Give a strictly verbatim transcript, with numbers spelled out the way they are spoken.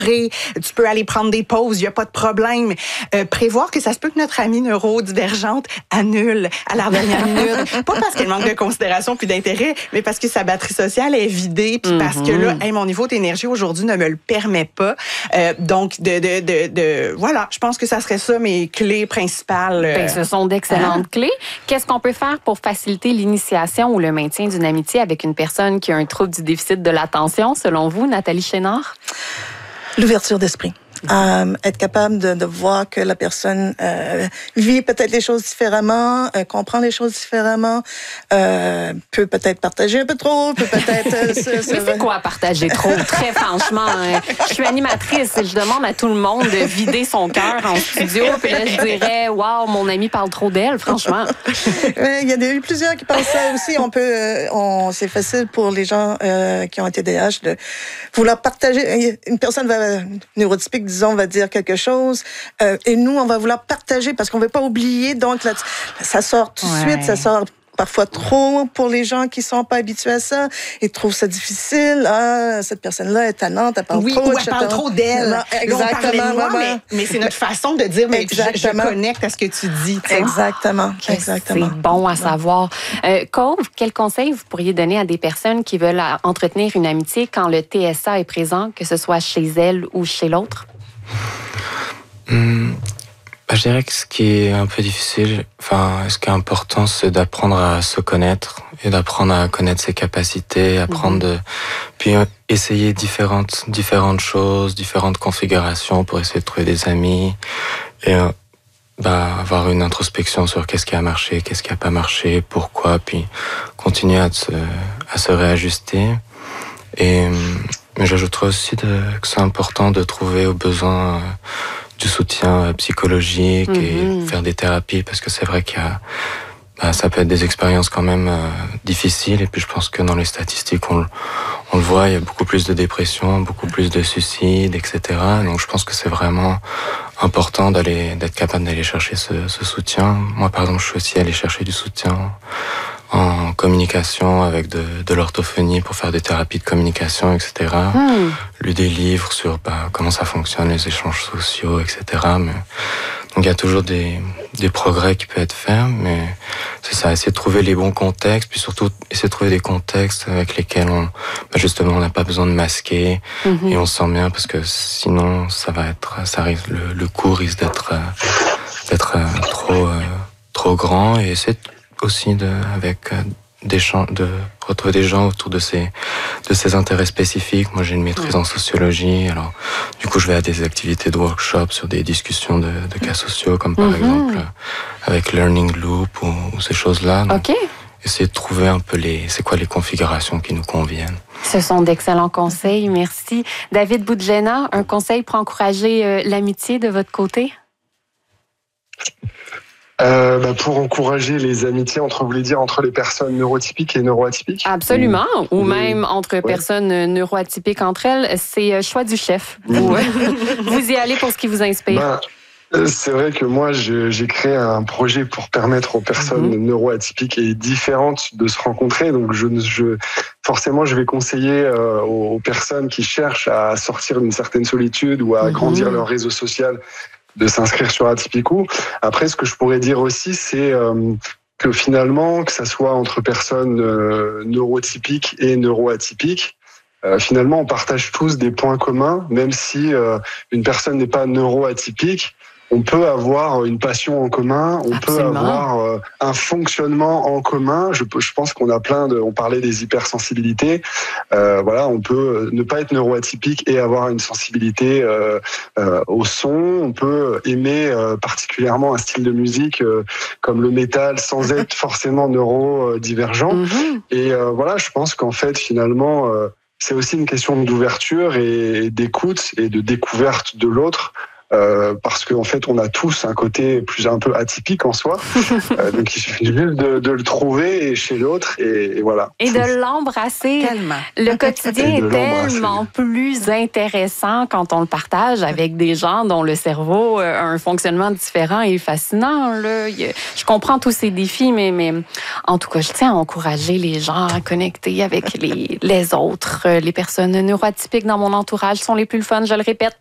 tu peux aller prendre des pauses, il n'y a pas de problème. Euh, prévoir que ça se peut que notre amie neurodivergente annule à la dernière minute. Pas parce qu'elle manque de considération puis d'intérêt, mais parce que sa batterie sociale est vidée puis mm-hmm. parce que là, hey, mon niveau d'énergie aujourd'hui ne me le permet pas. Euh, donc, de, de, de, de, voilà, je pense que ça serait ça mes clés principales. Ben, ce sont d'excellentes hein? clés. Qu'est-ce qu'on peut faire pour faciliter l'initiation ou le maintien d'une amitié avec une personne qui a un trouble du déficit de l'attention, selon vous, Nathalie Chénard? L'ouverture d'esprit. Euh, être capable de, de voir que la personne euh, vit peut-être les choses différemment, euh, comprend les choses différemment, euh, peut peut-être partager un peu trop, peut peut-être... Euh, se, se... Mais c'est quoi partager trop? Très franchement, hein. Je suis animatrice et je demande à tout le monde de vider son cœur en studio, puis là, je dirais, waouh, mon ami parle trop d'elle, franchement. Il y en a eu plusieurs qui pensent ça aussi. On peut, euh, on, c'est facile pour les gens euh, qui ont un T D A H de vouloir partager. Une personne va, neurotypique, disons, va dire quelque chose, euh, et nous, on va vouloir partager parce qu'on ne veut pas oublier. Donc, là, ça sort tout de ouais. suite, ça sort parfois trop pour les gens qui ne sont pas habitués à ça. Ils trouvent ça difficile. Ah, cette personne-là est tannante, elle parle oui, trop, ou elle parle trop d'elle. Exactement. Moi, mais, mais c'est notre façon de dire, mais je, je connecte à ce que tu dis. T'sais. Exactement. Exactement. C'est bon à savoir. Euh, Cove, quel conseil vous pourriez donner à des personnes qui veulent entretenir une amitié quand le T S A est présent, que ce soit chez elles ou chez l'autre? Hum, bah, je dirais que ce qui est un peu difficile, enfin, ce qui est important, c'est d'apprendre à se connaître et d'apprendre à connaître ses capacités, apprendre mmh. de, puis essayer différentes, différentes choses, différentes configurations pour essayer de trouver des amis et bah, avoir une introspection sur qu'est-ce qui a marché, qu'est-ce qui a pas marché, pourquoi, puis continuer à se, à se réajuster. Et mais j'ajouterais aussi de, que c'est important de trouver au besoin euh, du soutien psychologique mm-hmm. et faire des thérapies parce que c'est vrai qu'il y a, bah, ça peut être des expériences quand même euh, difficiles et puis je pense que dans les statistiques on, on le voit, il y a beaucoup plus de dépression, beaucoup plus de suicides, et cetera. Donc je pense que c'est vraiment important d'aller, d'être capable d'aller chercher ce, ce soutien. Moi par exemple, je suis aussi allé chercher du soutien en communication avec de, de l'orthophonie pour faire des thérapies de communication, et cetera. Mm. Lu des livres sur bah, comment ça fonctionne, les échanges sociaux, et cetera. Mais, donc il y a toujours des, des progrès qui peuvent être faits, mais c'est ça, essayer de trouver les bons contextes, puis surtout essayer de trouver des contextes avec lesquels on, bah, justement, on n'a pas besoin de masquer mm-hmm. et on se sent bien parce que sinon ça va être, ça risque, le, le coût risque d'être, d'être trop, trop grand et essayer de aussi de, avec des gens, de retrouver des gens autour de ces, de ces intérêts spécifiques. Moi, j'ai une maîtrise en sociologie, alors du coup, je vais à des activités de workshop sur des discussions de, de cas sociaux, comme par mm-hmm. exemple avec Learning Loop ou, ou ces choses-là. Donc, OK. Essayer de trouver un peu les, c'est quoi les configurations qui nous conviennent. Ce sont d'excellents conseils, merci. David Boudjena, un conseil pour encourager euh, l'amitié de votre côté? Euh, bah pour encourager les amitiés entre, vous voulez dire, entre les personnes neurotypiques et neuroatypiques? Absolument, ou, ou même entre ouais. personnes neuroatypiques entre elles, c'est choix du chef. Vous, vous y allez pour ce qui vous inspire. Ben, c'est vrai que moi, je, j'ai créé un projet pour permettre aux personnes mm-hmm. neuroatypiques et différentes de se rencontrer. Donc, je, je, forcément, je vais conseiller euh, aux, aux personnes qui cherchent à sortir d'une certaine solitude ou à mm-hmm. grandir leur réseau social de s'inscrire sur Atypico. Après, ce que je pourrais dire aussi, c'est euh, que finalement, que ça soit entre personnes euh, neurotypiques et neuroatypiques, euh, finalement, on partage tous des points communs, même si euh, une personne n'est pas neuroatypique. On peut avoir une passion en commun, on Absolument. peut avoir euh, un fonctionnement en commun. Je, je pense qu'on a plein de. On parlait des hypersensibilités. Euh, voilà, on peut ne pas être neuroatypique et avoir une sensibilité euh, euh, au son. On peut aimer euh, particulièrement un style de musique euh, comme le métal sans être forcément neurodivergent. Mm-hmm. Et euh, voilà, je pense qu'en fait, finalement, euh, c'est aussi une question d'ouverture et d'écoute et de découverte de l'autre. euh, parce qu'en fait, on a tous un côté plus un peu atypique en soi. euh, donc, il suffit juste de, de le trouver chez l'autre et, et voilà. Et de l'embrasser. Tellement. Le quotidien Et de est l'embrasser. tellement plus intéressant quand on le partage avec des gens dont le cerveau a un fonctionnement différent et fascinant. Là. Je comprends tous ces défis, mais, mais en tout cas, je tiens à encourager les gens à connecter avec les, les autres. Les personnes neuroatypiques dans mon entourage sont les plus le fun, je le répète.